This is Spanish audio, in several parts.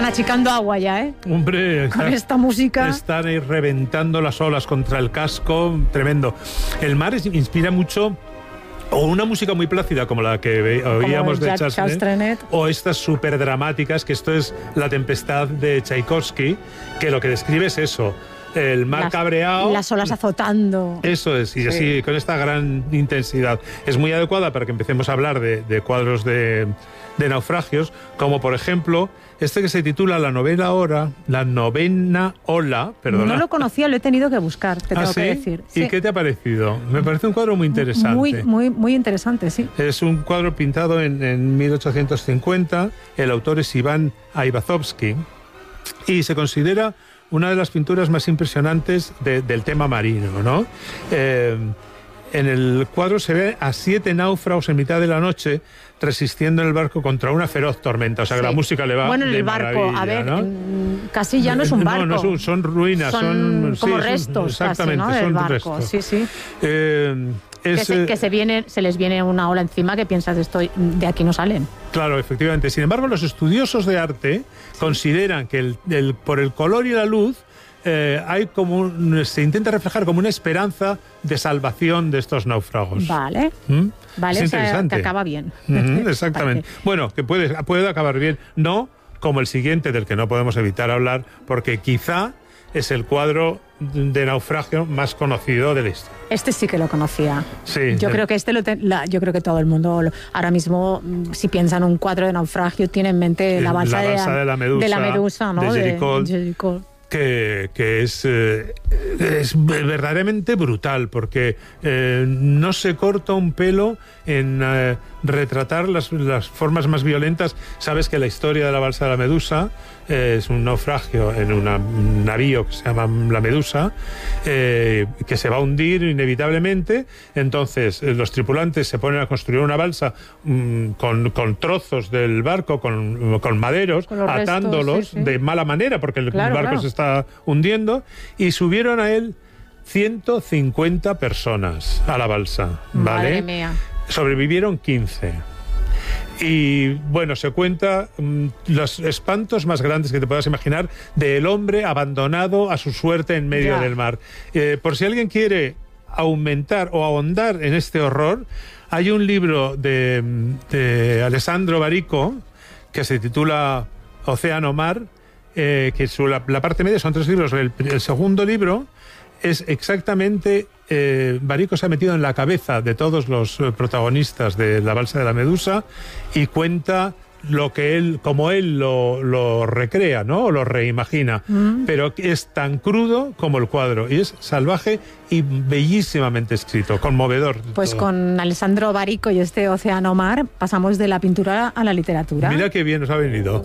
están achicando agua ya, ¿eh? Hombre, con esta música. Están ahí reventando las olas contra el casco, tremendo. El mar inspira mucho, o una música muy plácida como la que oíamos de Charles Trenet, o estas súper dramáticas, que esto es La tempestad de Tchaikovsky, que lo que describe es eso. El mar cabreado. Las olas azotando. Eso es, y así, con esta gran intensidad. Es muy adecuada para que empecemos a hablar de cuadros de naufragios, como por ejemplo este que se titula La novena ola, perdona. No lo conocía, lo he tenido que buscar, te tengo que decir. ¿Y qué te ha parecido? Me parece un cuadro muy interesante. Muy interesante, sí. Es un cuadro pintado en 1850, el autor es Iván Aivazovsky, y se considera una de las pinturas más impresionantes del tema marino, ¿no? En el cuadro se ve a 7 náufragos en mitad de la noche resistiendo en el barco contra una feroz tormenta. O sea, que la música le va bueno, en el barco, a ver, ¿no? Casi ya no es un barco. No, son ruinas. Son como restos, exactamente, casi, ¿no? Del son barco. restos. Sí, sí. Que se les viene una ola encima que piensas, de aquí no salen. Claro, efectivamente. Sin embargo, los estudiosos de arte consideran que por el color y la luz hay se intenta reflejar como una esperanza de salvación de estos náufragos. Vale. Vale, es interesante. Que acaba bien. Exactamente. Vale. Bueno, que puede acabar bien. No como el siguiente, del que no podemos evitar hablar, porque quizá es el cuadro de naufragio más conocido de la historia. Este sí que lo conocía. Sí. Yo creo que yo creo que todo el mundo ahora mismo, si piensa en un cuadro de naufragio, tiene en mente la balsa de la Medusa, ¿no? De Géricault. Que es verdaderamente brutal, porque no se corta un pelo en retratar las formas más violentas. Sabes que la historia de la balsa de la Medusa es un naufragio en un navío que se llama la Medusa, que se va a hundir inevitablemente. Entonces los tripulantes se ponen a construir una balsa con trozos del barco, con maderos, atándolos de mala manera, porque el barco se está hundiendo, y subieron a él 150 personas a la balsa, ¿vale? Madre mía. Sobrevivieron 15. Y bueno, se cuenta los espantos más grandes que te puedas imaginar del hombre abandonado a su suerte en medio del mar. Por si alguien quiere aumentar o ahondar en este horror, hay un libro de Alessandro Barico que se titula Océano Mar, que la parte media son 3 libros. El segundo libro es exactamente... Barico se ha metido en la cabeza de todos los protagonistas de la balsa de la Medusa y cuenta como él lo recrea, ¿no? O lo reimagina, pero es tan crudo como el cuadro, y es salvaje y bellísimamente escrito, conmovedor. Pues con Alessandro Barico y este Océano Mar pasamos de la pintura a la literatura. Mira qué bien nos ha venido.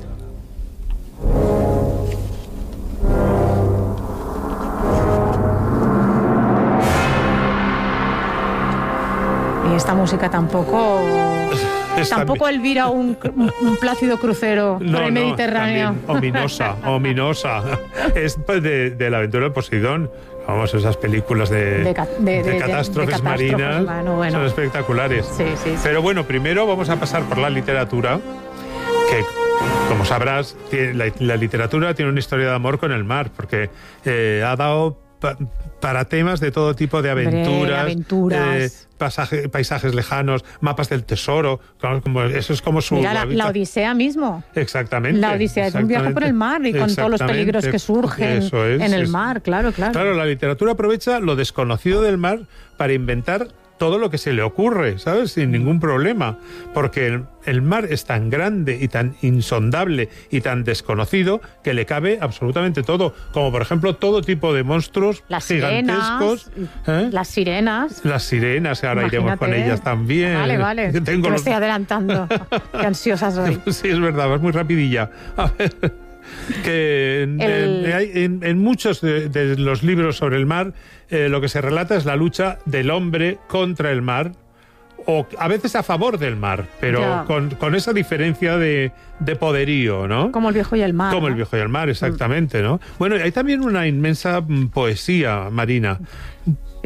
Y esta música tampoco elvira un plácido crucero por el Mediterráneo. Ominosa. Es de la aventura de Poseidón. Vamos, esas películas de catástrofes marinas son espectaculares. Sí. Pero bueno, primero vamos a pasar por la literatura, que, como sabrás, la literatura tiene una historia de amor con el mar, porque ha dado para temas de todo tipo de aventuras. Paisajes lejanos, mapas del tesoro, eso es como su... Mira, la Odisea mismo. Exactamente. La Odisea es un viaje por el mar y con todos los peligros que surgen en el mar, claro. Claro, la literatura aprovecha lo desconocido del mar para inventar todo lo que se le ocurre, ¿sabes? Sin ningún problema, porque el mar es tan grande y tan insondable y tan desconocido que le cabe absolutamente todo, como por ejemplo todo tipo de monstruos gigantescos. Las sirenas. Las sirenas, ahora iremos con ellas también. Vale. Me estoy adelantando. Qué ansiosa soy. Sí, es verdad, vas muy rapidilla. A ver... que en muchos de los libros sobre el mar lo que se relata es la lucha del hombre contra el mar, o a veces a favor del mar, pero con esa diferencia de poderío, ¿no? Como el viejo y el mar. Como el viejo y el mar, exactamente, ¿no? Bueno, hay también una inmensa poesía marina.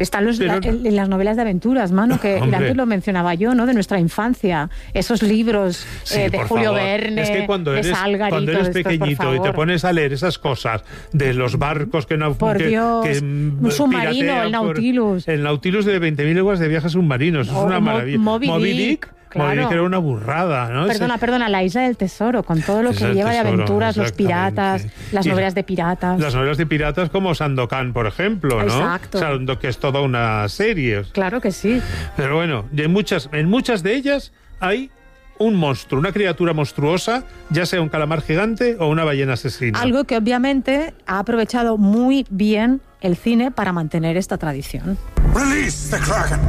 Están en las novelas de aventuras, mano, que antes lo mencionaba yo, ¿no? De nuestra infancia. Esos libros de Julio Verne, es que cuando eres pequeñito y te pones a leer esas cosas de los barcos que no... Por Dios, un submarino, el Nautilus. El Nautilus de 20.000 leguas de viajes submarinos. Es una maravilla. Moby Dick. Claro. Moby Dick era una burrada, ¿no? Perdona, la Isla del Tesoro, con todo lo que lleva de aventuras, los piratas, las novelas de piratas. Las novelas de piratas como Sandokan, por ejemplo, ¿no? Exacto. O sea, que es toda una serie. Claro que sí. Pero bueno, y en muchas de ellas hay un monstruo, una criatura monstruosa, ya sea un calamar gigante o una ballena asesina. Algo que obviamente ha aprovechado muy bien el cine para mantener esta tradición. Release the Kraken.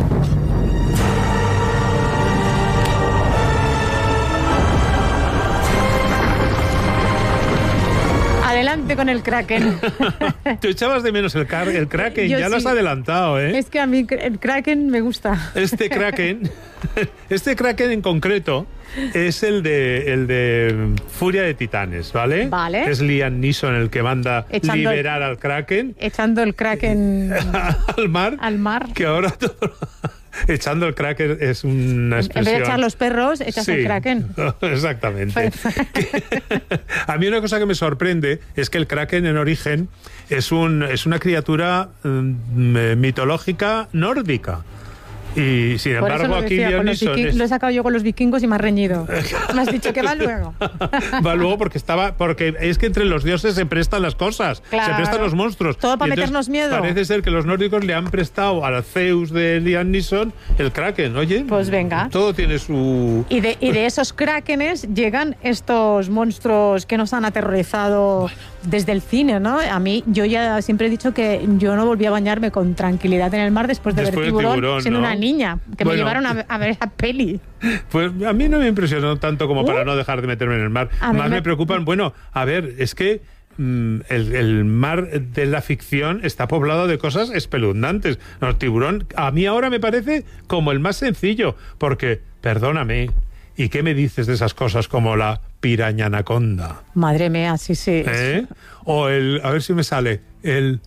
Adelante con el Kraken. Tú echabas de menos el Kraken, Yo ya sí. lo has adelantado, ¿eh? Es que a mí el Kraken me gusta. Este Kraken en concreto es el de Furia de Titanes, ¿vale? Vale. Es Liam Neeson el que manda liberar al Kraken. Echando el Kraken al mar. Al mar. Que ahora todo... Echando el Kraken es una expresión... En vez de echar los perros, echas el Kraken. Exactamente. A mí una cosa que me sorprende es que el Kraken en origen es una criatura mitológica nórdica. Y sin embargo aquí Liam Neeson lo he sacado yo con los vikingos y me has reñido. Me has dicho que va luego. Va luego porque es que entre los dioses se prestan las cosas, claro. Se prestan los monstruos. Todo para meternos miedo. Parece ser que los nórdicos le han prestado al Zeus de Liam Neeson el Kraken, oye. Pues venga. Todo tiene su... Y de esos Krakenes llegan estos monstruos que nos han aterrorizado desde el cine, ¿no? A mí, yo ya siempre he dicho que yo no volví a bañarme con tranquilidad en el mar después de ver Tiburón, siendo una niña, que me llevaron a ver esa peli. Pues a mí no me impresionó tanto como para no dejar de meterme en el mar. Más me preocupan, bueno, a ver, es que el mar de la ficción está poblado de cosas espeluznantes. No, Tiburón, a mí ahora me parece como el más sencillo, porque, perdóname, ¿y qué me dices de esas cosas como la piraña anaconda? Madre mía, sí. O a ver si me sale, el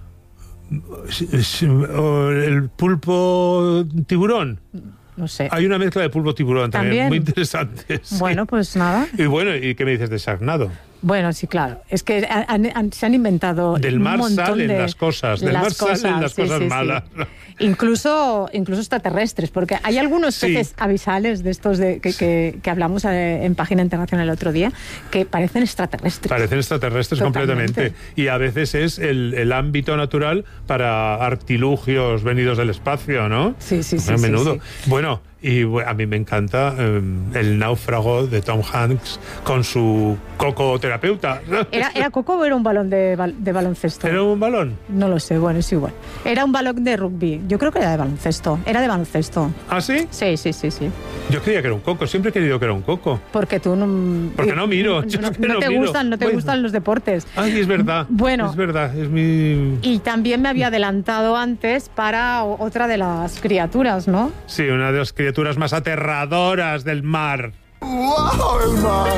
pulpo tiburón. No sé. Hay una mezcla de pulpo tiburón también muy interesante. Sí. Bueno, pues nada. ¿Y qué me dices de Sharknado? Bueno, sí, claro. Es que se han inventado del mar un montón salen de las cosas, del mar salen las cosas malas. Sí. Incluso extraterrestres, porque hay algunos peces abisales de estos que hablamos en Página Internacional el otro día, que parecen extraterrestres. Parecen extraterrestres completamente. Y a veces es el ámbito natural para artilugios venidos del espacio, ¿no? Sí. A menudo. Sí. Bueno, y a mí me encanta El náufrago de Tom Hanks con su coco terapeuta. ¿Era coco o era un balón de baloncesto? ¿Era un balón? No lo sé, bueno, es igual. Era un balón de rugby. Yo creo que era de baloncesto. Era de baloncesto. ¿Ah, sí? Sí. Yo creía que era un coco. Siempre he querido que era un coco. Porque tú no... Porque no miro. No te gustan los deportes. Ay, es verdad. Bueno. Es verdad, es mi... Y también me había adelantado antes para otra de las criaturas, ¿no? Sí, una de las criaturas más aterradoras del mar. ¡Wow, el mar!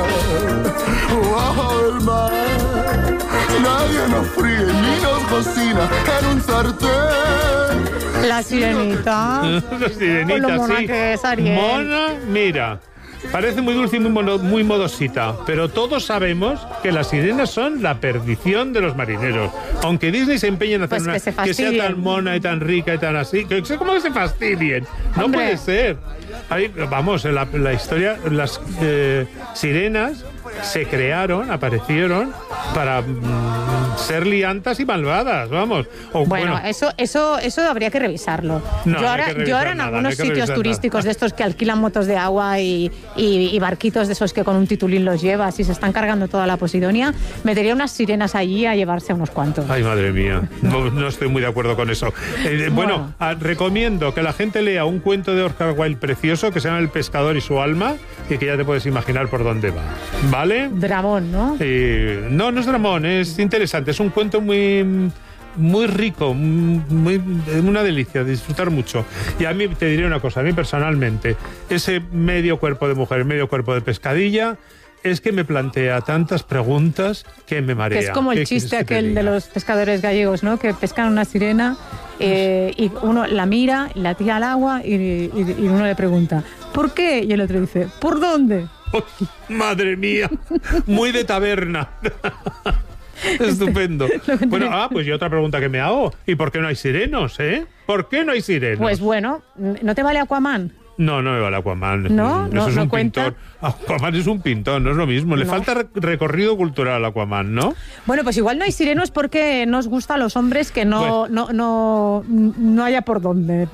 ¡Wow, el mar! Nadie nos fríe ni nos cocina en un sartén. La sirenita. La sirenita, con lo mona sí. Que es Ariel. Mona, mira. Parece muy dulce y muy modosita, pero todos sabemos que las sirenas son la perdición de los marineros. Aunque Disney se empeña en hacer pues que sea tan mona y tan rica y tan así, ¿cómo que se fastidien? No Hombre. puede ser. Vamos, en la historia, las sirenas se crearon, aparecieron para ser liantas y malvadas, vamos. Bueno, eso habría que revisarlo. No, yo ahora en algunos sitios turísticos de estos que alquilan motos de agua y barquitos de esos que con un titulín los llevas y se están cargando toda la Posidonia, metería unas sirenas allí a llevarse a unos cuantos. Ay, madre mía, no estoy muy de acuerdo con eso. Bueno, recomiendo que la gente lea un cuento de Oscar Wilde precioso que se llama El pescador y su alma y que ya te puedes imaginar por dónde va. ¿Vale? Dramón, ¿no? No es dramón, es interesante. Es un cuento muy rico, una delicia, disfrutar mucho. Y a mí te diré una cosa, a mí personalmente, ese medio cuerpo de mujer, medio cuerpo de pescadilla, es que me plantea tantas preguntas que me marea. Que es como el chiste aquel de los pescadores gallegos, ¿no? Que pescan una sirena y uno la mira, la tira al agua y uno le pregunta, ¿por qué? Y el otro dice, ¿por dónde? Oh, madre mía, muy de taberna. Estupendo. Bueno, pues y otra pregunta que me hago, ¿y por qué no hay sirenos, ¿Por qué no hay sirenos? Pues bueno, ¿no te vale Aquaman? No, no me vale Aquaman. ¿No? Eso es ¿No un cuenta? pintor. Aquaman es un pintor, no es lo mismo. Le falta recorrido cultural a Aquaman, ¿no? Bueno, pues igual no hay sirenos porque nos gusta a los hombres que no haya por dónde.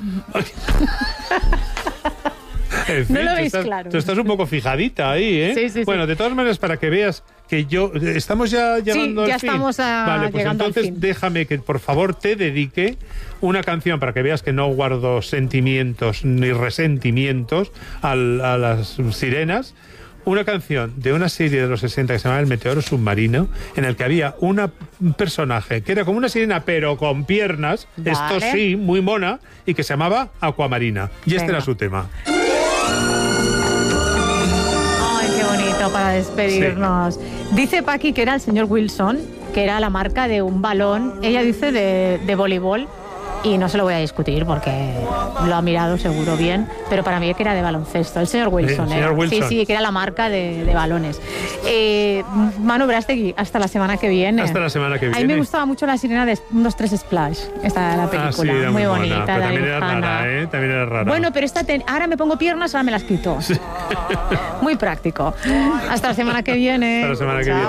En fin, No lo veis estás, claro. Tú estás un poco fijadita ahí, ¿eh? Sí, sí, bueno, sí. de todas maneras, para que veas que yo... ¿Estamos ya llegando al fin? Sí, ya estamos Vale, pues llegando al entonces fin. déjame que, por favor, te dedique una canción para que veas que no guardo sentimientos ni resentimientos a las sirenas. Una canción de una serie de los 60 que se llamaba El Meteoro Submarino, en el que había un personaje que era como una sirena, pero con piernas, Vale. esto sí, muy mona, y que se llamaba Aquamarina. Y este Venga. era su tema. Ay, qué bonito para despedirnos. Dice Paqui que era el señor Wilson, que era la marca de un balón. Ella dice de voleibol. Y no se lo voy a discutir porque lo ha mirado seguro bien, pero para mí que era de baloncesto. El señor Wilson, el señor Wilson. Sí, que era la marca de balones. Manu Brastegui, hasta la semana que viene. Hasta la semana que viene. A mí me gustaba mucho la sirena de 1, 2, 3 Splash. Esta era la película. Sí, era muy mona, bonita. pero la también era dibujana. rara, También era rara. Bueno, pero ahora me pongo piernas, ahora me las quito. Muy práctico. Hasta la semana que viene. Hasta la semana que Chao. viene.